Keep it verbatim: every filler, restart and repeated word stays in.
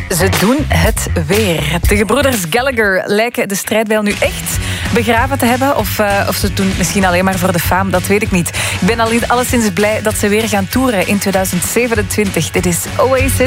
Ze doen het weer. De gebroeders Gallagher lijken de strijdbijl nu echt begraven te hebben. Of, uh, of ze doen het misschien alleen maar voor de faam, dat weet ik niet. Ik ben al alleszins blij dat ze weer gaan toeren in tweeduizend zevenentwintig. Dit is Oasis.